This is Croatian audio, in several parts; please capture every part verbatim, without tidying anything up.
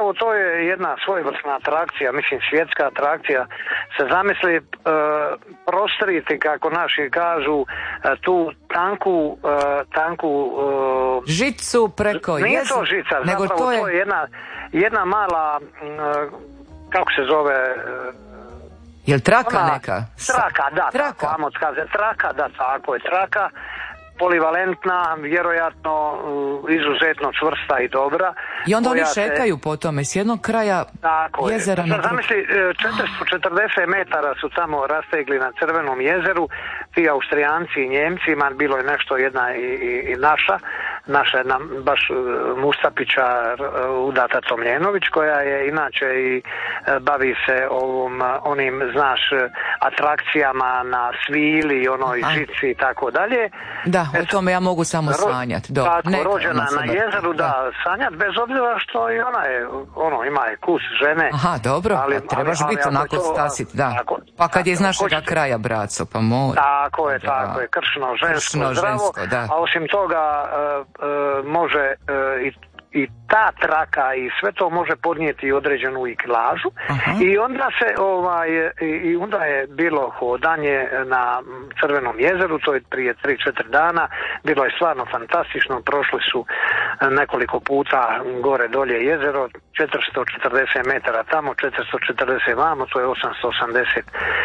zapravo to je jedna svojevrsna atrakcija, mislim svjetska atrakcija. Se zamisli e, prostriti, kako naši kažu, e, tu tanku, e, tanku e, žicu preko nije jezera. To žica, nego zapravo to je... to je jedna, jedna mala, e, kako se zove... E, Jel traka ona, neka? Traka, da, traka. Tako, ajmo skaze, traka, da, tako je, traka, polivalentna, vjerojatno izuzetno čvrsta i dobra. I onda oni se, šetaju po tome s jednog kraja tako jezera je. na drugi. Zamisli, četiristo četrdeset metara su tamo rastegli na Crvenom jezeru, ti Austrijanci i Njemci, man bilo je nešto jedna i, i, i naša, naša jedna baš Mustapića udata Tomljenović, koja je inače i bavi se ovom, onim, znaš, atrakcijama na svili i onoj Aha. žici i tako dalje. Da, o tome ja mogu samo sanjati. Do, tako, neka, rođena na jezeru, da, da sanjati, bez obzira što i ona je, ono, ima je kus žene. Aha, dobro, ali, trebaš ali, biti onako to, stasit, da. Tako, pa kad je iz našega hoćete. kraja, braco, pa mora. Tako je, da. tako je, kršno, žensko, kršno, zdravo, žensko, da. A osim toga uh, uh, može uh, i i ta traka i sve to može podnijeti određenu i kilažu. Aha. I onda se ovaj i onda je bilo hodanje na Crvenom jezeru, to je prije tri četiri dana, bilo je stvarno fantastično, prošli su nekoliko puta gore dolje jezero, četiristo četrdeset metara tamo, četiristo četrdeset vamo, to je osamsto osamdeset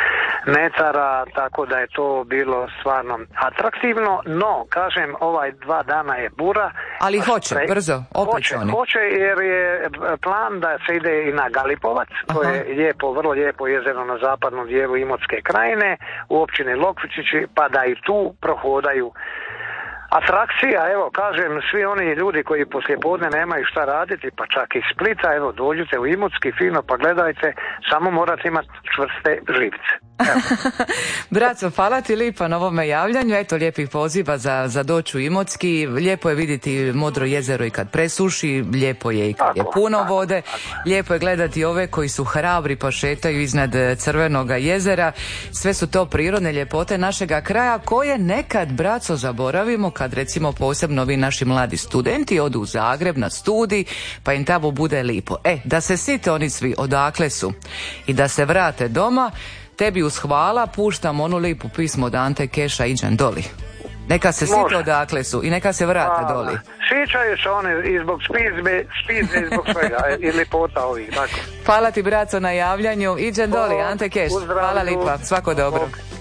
metara, tako da je to bilo stvarno atraktivno, no kažem, ovaj dva dana je bura. Ali hoće, pre... brzo, opet hoće, oni. Hoće, jer je plan da se ide i na Galipovac, to Aha. je lijepo, vrlo lijepo jezero na zapadnom dijelu Imotske krajine, u općini Lokvičići, pa da i tu prohodaju atrakcija. Evo, kažem, svi oni ljudi koji poslijepodne nemaju šta raditi, pa čak iz Splita, evo, dođite u Imotski, fino, pa gledajte, samo morate imati čvrste živce. Braco, hvala ti lipa na ovome javljanju, eto lijepih poziva za, za doći u Imotski, lijepo je vidjeti Modro jezero i kad presuši, lijepo je i kad tako, je puno tako, vode, tako. Lijepo je gledati ove koji su hrabri pa šetaju iznad Crvenoga jezera, sve su to prirodne ljepote našega kraja koje nekad, braco, zaboravimo kad recimo posebno vi naši mladi studenti odu u Zagreb na studij pa im tamo bude lipo. E, da se site oni svi odakle su i da se vrate doma, tebi uz hvala puštam onu lipu pismo od Ante Keša Iđen doli. Neka se site odakle su i neka se vrate a, doli. Sjećaju se one i zbog spizbe, spizbe i zbog svega i lipota ovih. Tako. Hvala ti, braco, na javljanju. Iđen doli, Ante Keš. Hvala lipa, svako dobro.